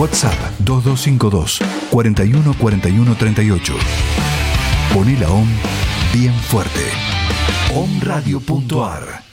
WhatsApp 2252 41 41 38. Poné la OM bien fuerte. omradio.ar